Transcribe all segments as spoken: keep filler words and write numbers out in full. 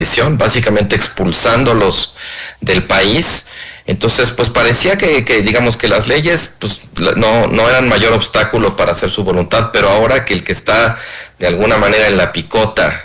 extradición, básicamente expulsándolos del país. Entonces, pues parecía que, que digamos que las leyes pues no, no eran mayor obstáculo para hacer su voluntad, pero ahora que el que está de alguna manera en la picota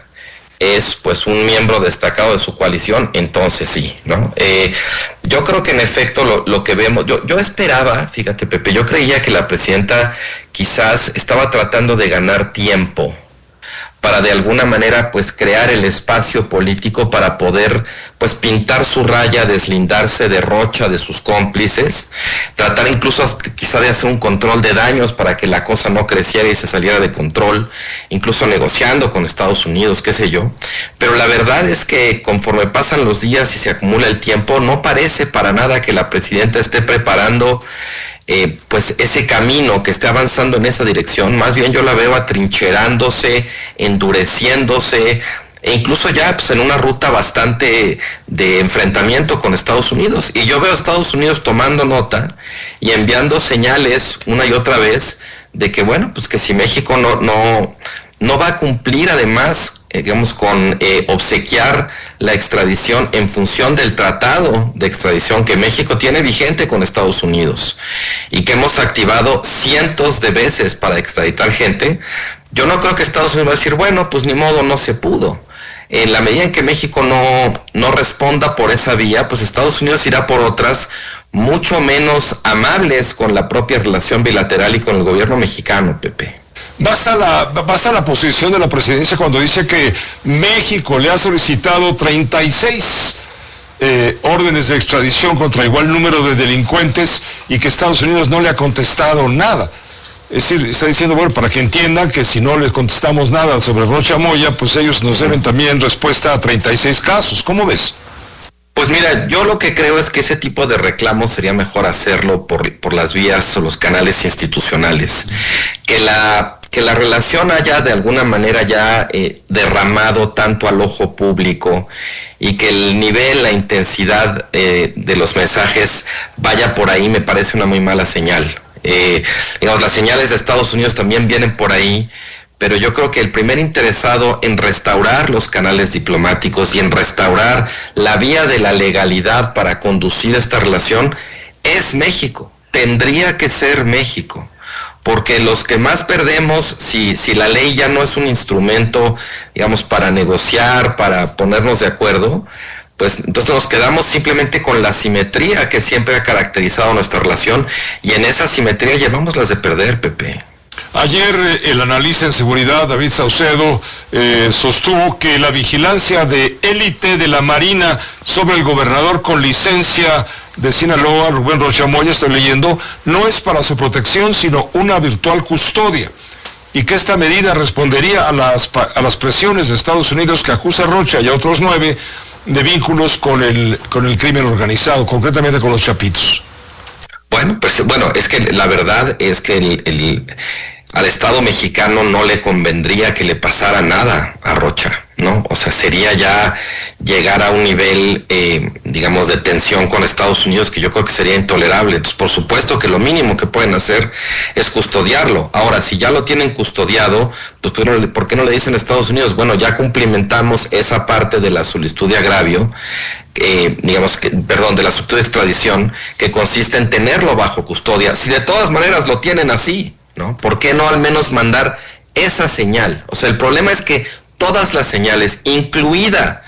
es pues un miembro destacado de su coalición, entonces sí, ¿no? Eh, yo creo que en efecto lo, lo que vemos, yo, yo esperaba, fíjate Pepe, yo creía que la presidenta quizás estaba tratando de ganar tiempo para de alguna manera pues crear el espacio político para poder pues pintar su raya, deslindarse de Rocha, de sus cómplices, tratar incluso quizá de hacer un control de daños para que la cosa no creciera y se saliera de control, incluso negociando con Estados Unidos, qué sé yo. Pero la verdad es que conforme pasan los días y se acumula el tiempo, no parece para nada que la presidenta esté preparando Eh, pues ese camino, que esté avanzando en esa dirección. Más bien yo la veo atrincherándose, endureciéndose, e incluso ya pues en una ruta bastante de enfrentamiento con Estados Unidos. Y yo veo a Estados Unidos tomando nota y enviando señales una y otra vez de que bueno, pues que si México no, no, no va a cumplir además Eh, digamos, con eh, obsequiar la extradición en función del tratado de extradición que México tiene vigente con Estados Unidos y que hemos activado cientos de veces para extraditar gente, yo no creo que Estados Unidos va a decir, bueno, pues ni modo, no se pudo. En la medida en que México no, no responda por esa vía, pues Estados Unidos irá por otras mucho menos amables con la propia relación bilateral y con el gobierno mexicano, Pepe. Basta la, basta la posición de la presidencia cuando dice que México le ha solicitado treinta y seis eh, órdenes de extradición contra igual número de delincuentes y que Estados Unidos no le ha contestado nada. Es decir, está diciendo, bueno, para que entiendan que si no les contestamos nada sobre Rocha Moya, pues ellos nos deben también respuesta a treinta y seis casos. ¿Cómo ves? Pues mira, yo lo que creo es que ese tipo de reclamos sería mejor hacerlo por, por las vías o los canales institucionales. Que la, que la relación haya de alguna manera ya eh, derramado tanto al ojo público y que el nivel, la intensidad eh, de los mensajes vaya por ahí, me parece una muy mala señal. Eh, digamos, las señales de Estados Unidos también vienen por ahí, pero yo creo que el primer interesado en restaurar los canales diplomáticos y en restaurar la vía de la legalidad para conducir esta relación es México. Tendría que ser México, porque los que más perdemos, si, si la ley ya no es un instrumento, digamos, para negociar, para ponernos de acuerdo, pues entonces nos quedamos simplemente con la simetría que siempre ha caracterizado nuestra relación, y en esa simetría llevamos las de perder, Pepe. Ayer el analista en seguridad, David Saucedo, eh, sostuvo que la vigilancia de élite de la Marina sobre el gobernador con licencia de Sinaloa, Rubén Rocha Moya, estoy leyendo, no es para su protección, sino una virtual custodia. Y que esta medida respondería a las, a las presiones de Estados Unidos que acusa a Rocha y a otros nueve de vínculos con el, con el crimen organizado, concretamente con los Chapitos. Bueno, pues bueno, es que la verdad es que el, el, al Estado mexicano no le convendría que le pasara nada a Rocha, ¿no? O sea, sería ya llegar a un nivel, eh, digamos, de tensión con Estados Unidos que yo creo que sería intolerable. Entonces, por supuesto que lo mínimo que pueden hacer es custodiarlo. Ahora, si ya lo tienen custodiado, pues ¿por qué no le dicen a Estados Unidos? Bueno, ya cumplimentamos esa parte de la solicitud de agravio, Eh, digamos que, perdón, de la solicitud de extradición, que consiste en tenerlo bajo custodia. Si de todas maneras lo tienen así, ¿no? ¿Por qué no al menos mandar esa señal? O sea, el problema es que todas las señales, incluida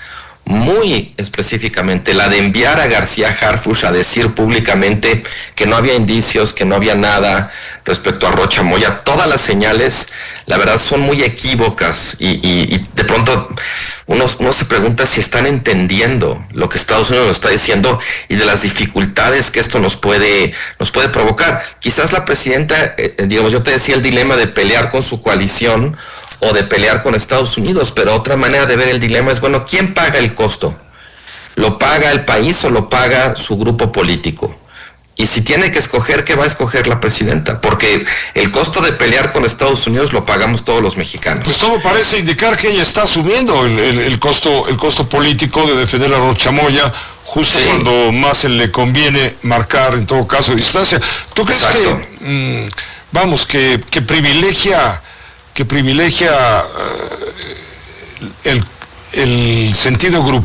muy específicamente la de enviar a García Harfuch a decir públicamente que no había indicios, que no había nada respecto a Rocha Moya, todas las señales, la verdad, son muy equívocas y, y, y de pronto uno, uno se pregunta si están entendiendo lo que Estados Unidos nos está diciendo y de las dificultades que esto nos puede, nos puede provocar. Quizás la presidenta, eh, digamos, yo te decía el dilema de pelear con su coalición o de pelear con Estados Unidos, pero otra manera de ver el dilema es, bueno, ¿quién paga el costo? ¿Lo paga el país o lo paga su grupo político? Y si tiene que escoger, ¿qué va a escoger la presidenta? Porque el costo de pelear con Estados Unidos lo pagamos todos los mexicanos. Pues todo parece indicar que ella está asumiendo el, el, el costo el costo político de defender a Rocha Moya, justo sí, cuando más se le conviene marcar, en todo caso, distancia. ¿Tú crees Exacto. que, mmm, vamos, que, que privilegia, que privilegia uh, el, el sentido grupal?